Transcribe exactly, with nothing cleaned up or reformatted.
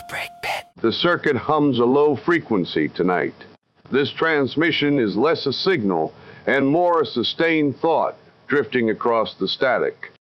break pit. The circuit hums a low frequency tonight. This transmission is less a signal and more a sustained thought drifting across the static.